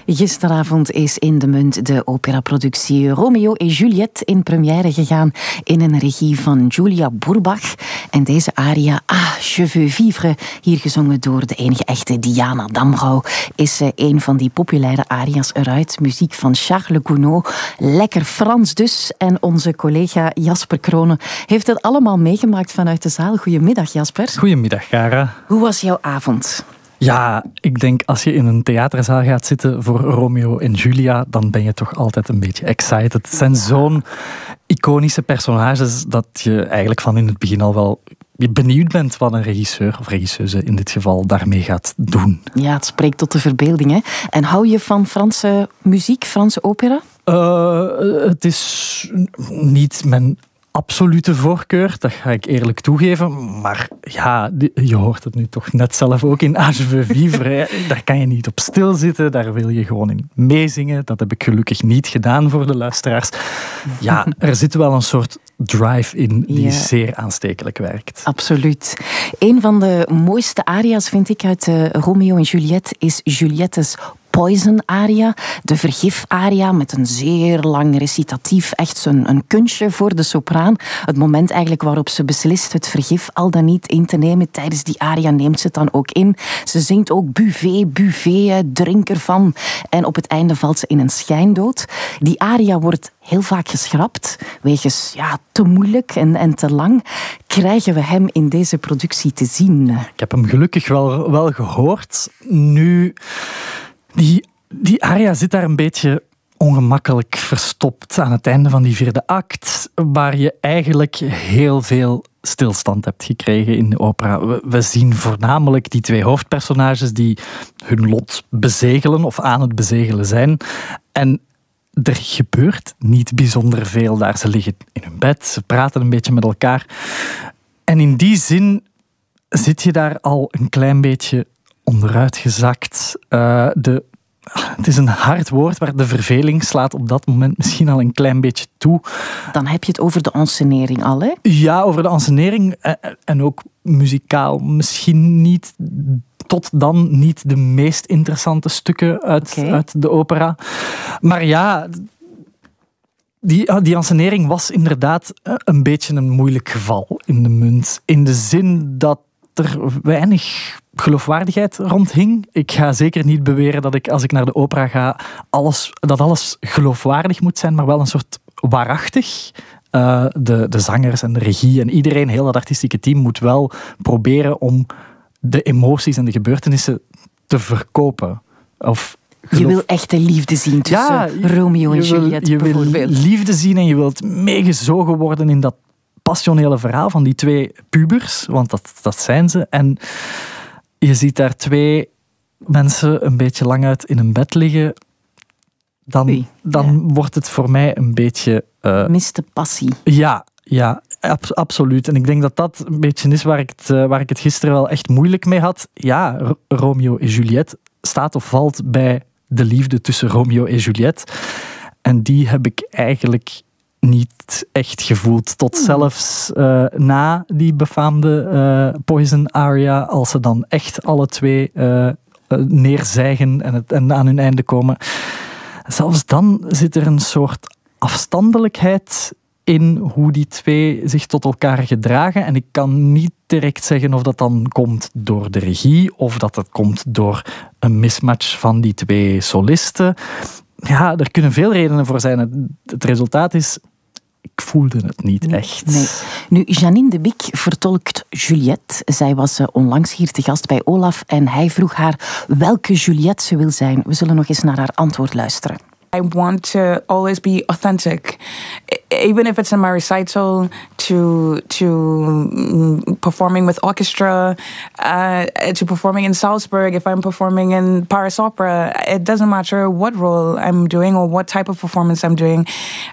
Gisteravond is in de Munt de operaproductie Romeo et Juliette in première gegaan in een regie van Julia Burbach. En deze aria, Je veux vivre, hier gezongen door de enige echte Diana Damrau, is een van die populaire aria's eruit. Muziek van Charles Gounod. Lekker Frans dus. En onze collega Jasper Kronen heeft het allemaal meegemaakt vanuit de zaal. Goedemiddag, Jasper. Goedemiddag, Cara. Hoe was jouw avond? Ja, ik denk als je in een theaterzaal gaat zitten voor Romeo en Julia, dan ben je toch altijd een beetje excited. Het zijn zo'n iconische personages dat je eigenlijk van in het begin al wel benieuwd bent wat een regisseur of regisseuse in dit geval daarmee gaat doen. Ja, het spreekt tot de verbeelding, hè? En hou je van Franse muziek, Franse opera? Het is niet mijn absolute voorkeur, dat ga ik eerlijk toegeven. Maar ja, je hoort het nu toch net zelf ook in Je veux vivre. Daar kan je niet op stilzitten, daar wil je gewoon in meezingen. Dat heb ik gelukkig niet gedaan voor de luisteraars. Ja, er zit wel een soort drive in die zeer aanstekelijk werkt. Absoluut. Een van de mooiste aria's vind ik uit Romeo en Juliette is Juliettes Poison-aria, de vergif-aria met een zeer lang recitatief, echt een kunstje voor de sopraan. Het moment eigenlijk waarop ze beslist het vergif al dan niet in te nemen. Tijdens die aria neemt ze het dan ook in. Ze zingt ook buffet, buffet, drink ervan. En op het einde valt ze in een schijndood. Die aria wordt heel vaak geschrapt, wegens te moeilijk en te lang. Krijgen we hem in deze productie te zien? Ik heb hem gelukkig wel gehoord. Nu, die aria zit daar een beetje ongemakkelijk verstopt aan het einde van die vierde act, waar je eigenlijk heel veel stilstand hebt gekregen in de opera. We zien voornamelijk die twee hoofdpersonages die hun lot bezegelen of aan het bezegelen zijn. En er gebeurt niet bijzonder veel daar. Ze liggen in hun bed, ze praten een beetje met elkaar. En in die zin zit je daar al een klein beetje onderuit gezakt. Het is een hard woord, maar de verveling slaat op dat moment misschien al een klein beetje toe. Dan heb je het over de ensenering al, hè? Ja, over de ensenering en ook muzikaal. Misschien niet, tot dan niet de meest interessante stukken uit de opera. Maar ja, die ensenering was inderdaad een beetje een moeilijk geval in de Munt. In de zin dat er weinig geloofwaardigheid rondhing. Ik ga zeker niet beweren dat ik, als ik naar de opera ga, dat alles geloofwaardig moet zijn, maar wel een soort waarachtig. De zangers en de regie en iedereen, heel dat artistieke team, moet wel proberen om de emoties en de gebeurtenissen te verkopen. Je wil echte liefde zien tussen Romeo en Juliette bijvoorbeeld. Je wil liefde zien en je wilt meegezogen worden in dat passionele verhaal van die twee pubers, want dat zijn ze. En je ziet daar twee mensen een beetje lang uit in een bed liggen. Dan wordt het voor mij een beetje miste passie. Ja, absoluut. En ik denk dat dat een beetje is waar ik het gisteren wel echt moeilijk mee had. Ja, Romeo en Juliette staat of valt bij de liefde tussen Romeo en Juliette. En die heb ik eigenlijk niet echt gevoeld. Tot zelfs na die befaamde Poison aria, als ze dan echt alle twee neerzijgen en aan hun einde komen. Zelfs dan zit er een soort afstandelijkheid in hoe die twee zich tot elkaar gedragen. En ik kan niet direct zeggen of dat dan komt door de regie of dat het komt door een mismatch van die twee solisten. Ja, er kunnen veel redenen voor zijn. Het resultaat is, ik voelde het niet echt. Nee. Nu, Janine de Biek vertolkt Juliette. Zij was onlangs hier te gast bij Olaf en hij vroeg haar welke Juliette ze wil zijn. We zullen nog eens naar haar antwoord luisteren. I want to always be authentic, even if it's in my recital, to performing with orchestra, to performing in Salzburg, if I'm performing in Paris Opera. It doesn't matter what role I'm doing or what type of performance I'm doing.